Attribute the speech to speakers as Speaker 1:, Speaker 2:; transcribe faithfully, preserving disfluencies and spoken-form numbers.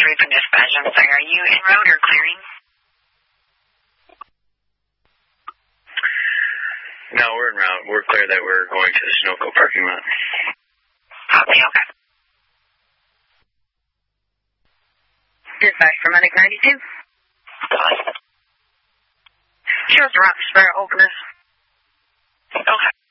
Speaker 1: three from dispatch. I'm sorry, are you en route or clearing?
Speaker 2: No, we're en route. We're clear that we're going to the Sunoco parking lot.
Speaker 1: Copy, okay. Dispatch from Medic ninety-two.
Speaker 3: Got it.
Speaker 1: Shows the rock spare openness.
Speaker 3: Okay.